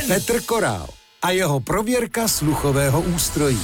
Petr Korál a jeho prověrka sluchového ústrojí.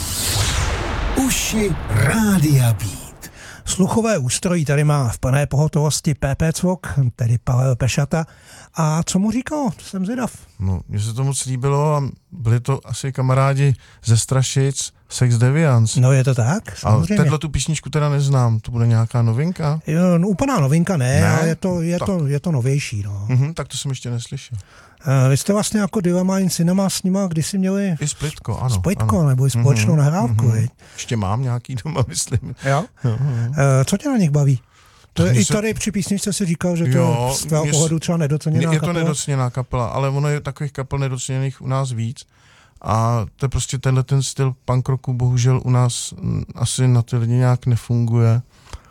Uši Rádia Beat. Sluchové ústrojí tady má v plné pohotovosti PP Cvok, tedy Pavel Pešata. A co mu říkal? Jsem zvědav. No, mně se to moc líbilo a byli to asi kamarádi ze Strašic, Sex Deviants. No je to tak, samozřejmě. A tu písničku teda neznám, to bude nějaká novinka? Jo, no, úplná novinka ne, ale je to novější. No. Tak to jsem ještě neslyšel. Vy jste vlastně jako Divamine Cinema s nima kdysi měli... I Splitko, ano. Splitko, ano. Nebo i společnou nahrávku, Ještě mám nějaký doma, myslím. Jo? Co tě na nich baví? To je, i tady při písničce si říkal, že to je z tvého pohledu třeba nedoceněná kapela. Je to nedoceněná kapela, ale ono je takových kapel nedoceněných u nás víc. A to je prostě ten styl punk rocku bohužel u nás asi na ty lidi nějak nefunguje.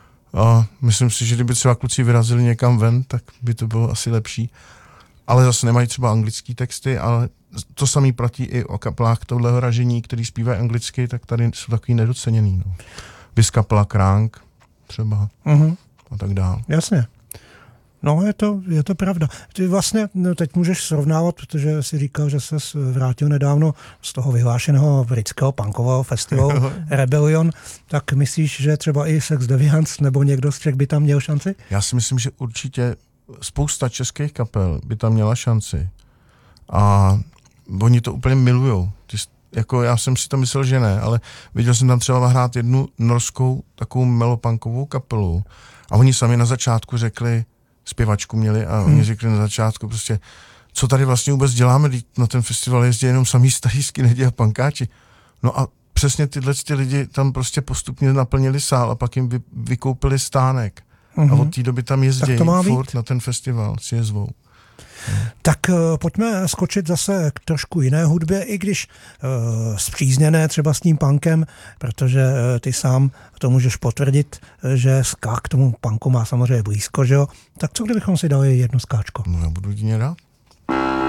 A myslím si, že kdyby třeba kluci vyrazili někam ven, tak by to bylo asi lepší. Ale zase nemají třeba anglický texty, ale to samý platí i o kapelách tohoto ražení, který zpívají anglicky, tak tady jsou takový nedoceněný. No. Bys kapela Kránk třeba a tak dále. Jasně. No, je to pravda. Ty vlastně teď můžeš srovnávat, protože jsi říkal, že ses vrátil nedávno z toho vyhlášeného britského punkového festivalu Rebellion, tak myslíš, že třeba i Sex Deviants nebo někdo z Čech by tam měl šanci? Já si myslím, že určitě spousta českých kapel by tam měla šanci. A oni to úplně milujou. Jako já jsem si to myslel, že ne, ale viděl jsem tam třeba hrát jednu norskou takovou melopunkovou kapelu a oni sami na začátku řekli, zpěvačku měli a oni řekli na začátku prostě, co tady vlastně vůbec děláme, na ten festival jezdí jenom samý starý skinheadi a punkáči. No a přesně tyhle lidi tam prostě postupně naplnili sál a pak jim vykoupili stánek. A od té doby tam jezdí furt na ten festival, si je zvou. Tak pojďme skočit zase k trošku jiné hudbě, i když spřízněné třeba s tím punkem, protože ty sám to můžeš potvrdit, že ska k tomu punku má samozřejmě blízko, že jo? Tak co kdybychom si dali jedno skáčko? No já budu jedině rád.